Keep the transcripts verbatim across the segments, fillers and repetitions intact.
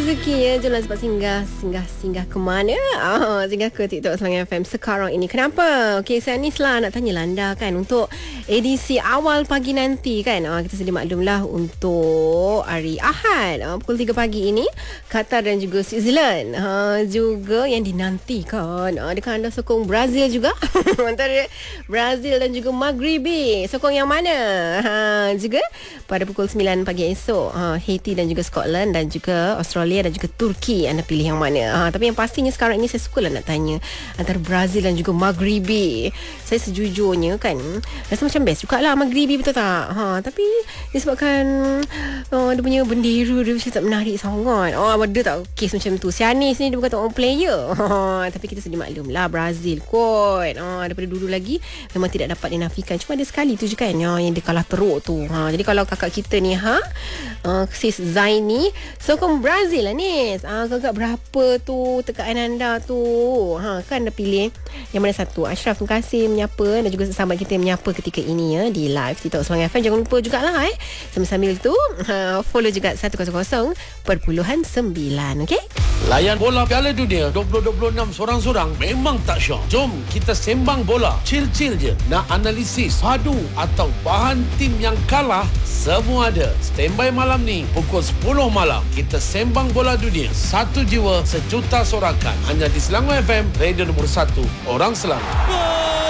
rezeki ya. Jomlah sebab singgah Singgah Singgah ke mana? Ah, singgah ke TikTok Selangor F M sekarang ini. Kenapa? Okey, saya ni lah nak tanya Landa kan, untuk edisi awal pagi nanti kan, ah, kita sedia maklumlah untuk hari Ahad ah, pukul tiga pagi ini, Qatar dan juga Switzerland ah, juga yang dinantikan. ah, Adakah anda sokong Brazil juga? Antara Brazil dan juga Maghribi, sokong yang mana? Ha, juga pada pukul sembilan pagi esok, ha, Haiti dan juga Scotland dan juga Australia dan juga Turki, anda pilih yang mana? Ha, tapi yang pastinya sekarang ini saya sukalah nak tanya antara Brazil dan juga Maghribi. Saya sejujurnya kan rasa macam best juga lah Maghribi, betul tak? Ha, tapi disebabkan oh, dia punya bendera dia macam tak menarik sangat. Oh, ada tak kes macam tu? Sianis ni dia bukan orang player. Ha, tapi kita sedia maklum lah Brazil kot. Ha, daripada dulu lagi memang tidak dapat dinafikan. Cuma ada sekali tu je kan ha, yang dia kalah teruk tu. Ha, jadi kalau kakak kita ni ha, uh, sis Zaini sokong Brazil lah ni. Ha, kakak berapa tu tekaan anda tu? Ha, kan anda pilih yang mana satu? Ashraf, terima kasih menyapa, dan juga sahabat kita yang menyapa ketika ini ya di live TikTok Selangor F M. Jangan lupa jugalah eh sambil-sambil tu ha, follow juga seratus perpuluhan sembilan. Okey? Layan bola Piala Dunia dua ribu dua puluh enam sorang-sorang memang tak syok. Jom kita sembang bola. Chill-chill je. Nak analisis, padu atau bahan tim yang kalah, semua ada. Standby malam ni pukul sepuluh malam. Kita sembang bola dunia. Satu jiwa, sejuta sorakan. Hanya di Selangor F M, radio nombor satu orang Selangor.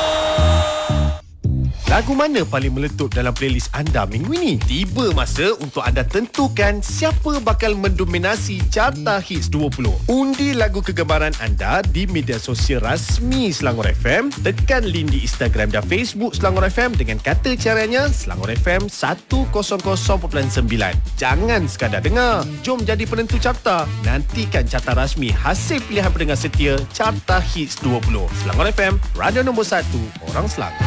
Lagu mana paling meletup dalam playlist anda minggu ini? Tiba masa untuk anda tentukan siapa bakal mendominasi Carta Hits dua puluh. Undi lagu kegemaran anda di media sosial rasmi Selangor F M. Tekan link di Instagram dan Facebook Selangor F M dengan kata caranya Selangor F M seratus perpuluhan sembilan. Jangan sekadar dengar. Jom jadi penentu carta. Nantikan carta rasmi hasil pilihan pendengar setia Carta Hits dua puluh. Selangor F M, radio nombor satu orang Selangor.